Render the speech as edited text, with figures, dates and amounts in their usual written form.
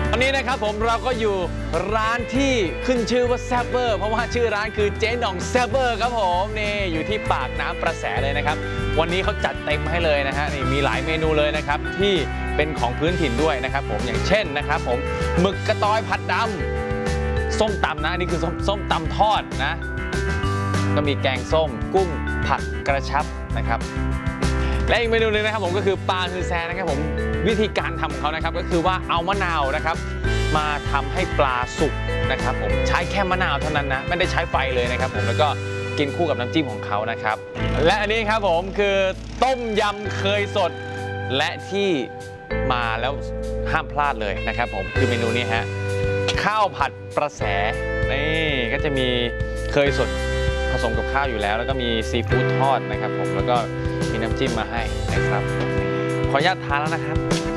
ตอนนี้นะครับผมเราก็อยู่ร้านที่ขึ้นชื่อว่าแซ่บเวอร์เพราะว่าชื่อร้านคือเจ๊หน่องแซ่บเวอร์ครับผมนี่อยู่ที่ปากน้ำประแสเลยนะครับวันนี้เขาจัดเต็มให้เลยนะฮะนี่มีหลายเมนูเลยนะครับที่เป็นของพื้นถิ่นด้วยนะครับผมอย่างเช่นนะครับผมหมึกกระตอยผัดดำส้มตำนะนี่คือส้มตำทอดนะก็มีแกงส้มกุ้งผัดกระชับนะครับและอีกเมนูหนึ่งนะครับผมก็คือปลาฮือแซนะครับผมวิธีการทำของเขานะครับก็คือว่าเอามะนาวนะครับมาทำให้ปลาสุกนะครับผมใช้แค่มะนาวเท่านั้นนะไม่ได้ใช้ไฟเลยนะครับผมแล้วก็กินคู่กับน้ำจิ้มของเขานะครับและอันนี้ครับผมคือต้มยำเคยสดและที่มาแล้วห้ามพลาดเลยนะครับผมคือเมนูนี้ฮะข้าวผัดประแสนี่ก็จะมีเคยสดผสมกับข้าวอยู่แล้วแล้วก็มีซีฟู้ดทอดนะครับผมแล้วก็มีน้ำจิ้มมาให้นะครับขออนุญาตทานแล้วนะครับ